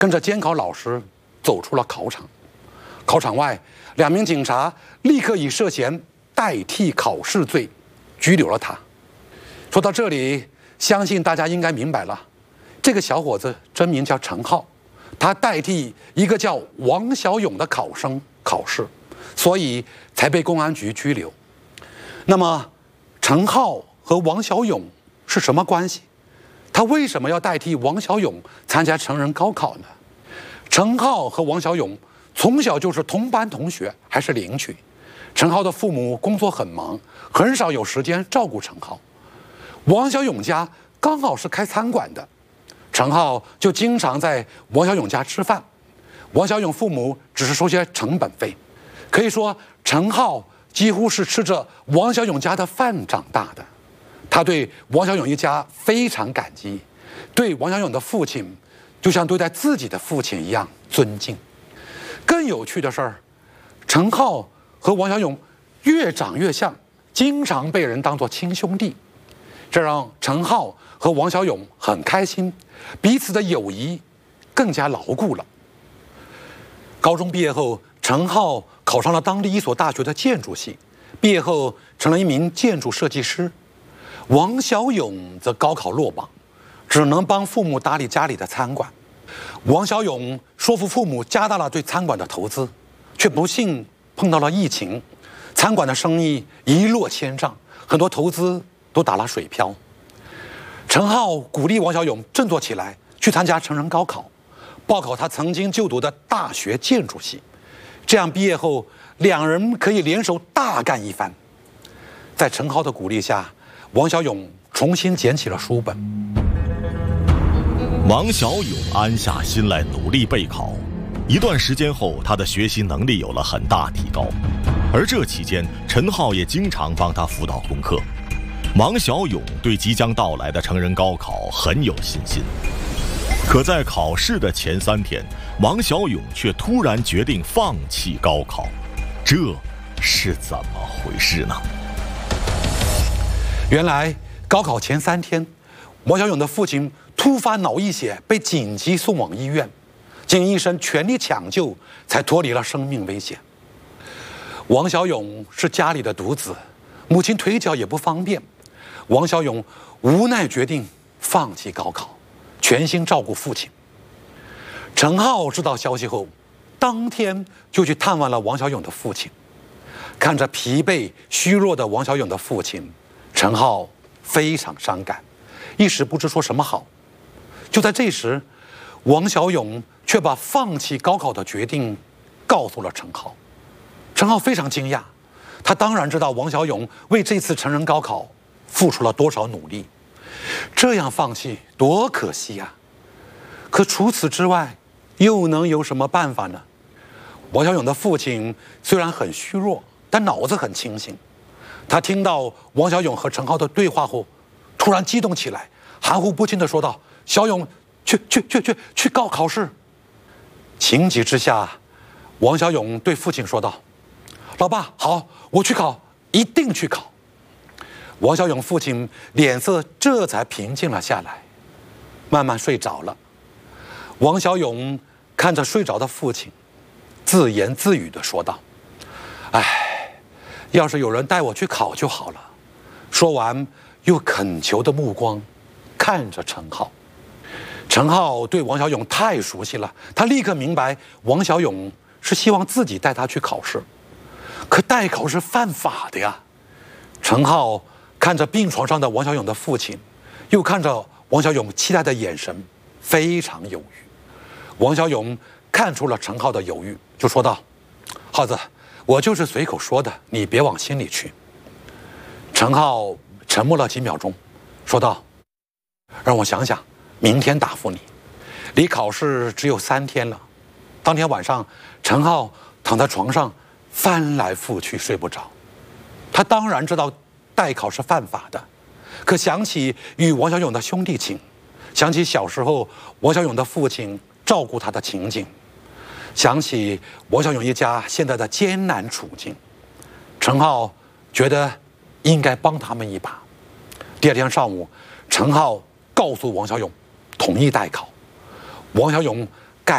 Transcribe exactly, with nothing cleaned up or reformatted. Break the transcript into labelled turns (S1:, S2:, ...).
S1: 跟着监考老师走出了考场。考场外，两名警察立刻以涉嫌代替考试罪拘留了他。说到这里，相信大家应该明白了，这个小伙子真名叫陈浩，他代替一个叫王小勇的考生考试，所以才被公安局拘留。那么，陈浩和王小勇是什么关系？他为什么要代替王小勇参加成人高考呢？陈浩和王小勇从小就是同班同学，还是邻居。陈浩的父母工作很忙，很少有时间照顾陈浩。王小勇家刚好是开餐馆的，陈浩就经常在王小勇家吃饭。王小勇父母只是收些成本费，可以说陈浩几乎是吃着王小勇家的饭长大的。他对王小勇一家非常感激，对王小勇的父亲就像对待自己的父亲一样尊敬。更有趣的事儿，陈浩和王小勇越长越像，经常被人当作亲兄弟，这让陈浩和王小勇很开心，彼此的友谊更加牢固了。高中毕业后，陈浩考上了当地一所大学的建筑系，毕业后成了一名建筑设计师。王小勇则高考落榜，只能帮父母打理家里的餐馆。王小勇说服父母加大了对餐馆的投资，却不幸碰到了疫情，餐馆的生意一落千丈，很多投资都打了水漂。陈浩鼓励王小勇振作起来，去参加成人高考，报考他曾经就读的大学建筑系。这样毕业后，两人可以联手大干一番。在陈浩的鼓励下，王小勇重新捡起了书本。
S2: 王小勇安下心来努力备考，一段时间后，他的学习能力有了很大提高。而这期间，陈浩也经常帮他辅导功课。王小勇对即将到来的成人高考很有信心。可在考试的前三天，王小勇却突然决定放弃高考，这是怎么回事呢？
S1: 原来高考前三天，王小勇的父亲突发脑溢血，被紧急送往医院，经医生全力抢救，才脱离了生命危险。王小勇是家里的独子，母亲腿脚也不方便，王小勇无奈决定放弃高考，全心照顾父亲。陈浩知道消息后，当天就去探望了王小勇的父亲。看着疲惫虚弱的王小勇的父亲，陈浩非常伤感，一时不知说什么好。就在这时，王小勇却把放弃高考的决定告诉了陈浩。陈浩非常惊讶，他当然知道王小勇为这次成人高考付出了多少努力，这样放弃多可惜呀！可除此之外，又能有什么办法呢？王小勇的父亲虽然很虚弱，但脑子很清醒。他听到王小勇和陈浩的对话后，突然激动起来，含糊不清地说道：“小勇，去去去去去高考试！”情急之下，王小勇对父亲说道：“老爸，好，我去考，一定去考。”王小勇父亲脸色这才平静了下来，慢慢睡着了。王小勇看着睡着的父亲，自言自语地说道：“哎，要是有人带我去考就好了。”说完，又恳求的目光看着陈浩。陈浩对王小勇太熟悉了，他立刻明白王小勇是希望自己带他去考试，可代考是犯法的呀。陈浩看着病床上的王小勇的父亲，又看着王小勇期待的眼神，非常犹豫。王小勇看出了陈浩的犹豫，就说道：“浩子，我就是随口说的，你别往心里去。”陈浩沉默了几秒钟，说道：“让我想想，明天答复你。”离考试只有三天了。当天晚上，陈浩躺在床上翻来覆去睡不着。他当然知道代考是犯法的，可想起与王小勇的兄弟情，想起小时候王小勇的父亲照顾他的情景，想起王小勇一家现在的艰难处境，陈浩觉得应该帮他们一把。第二天上午，陈浩告诉王小勇同意代考。王小勇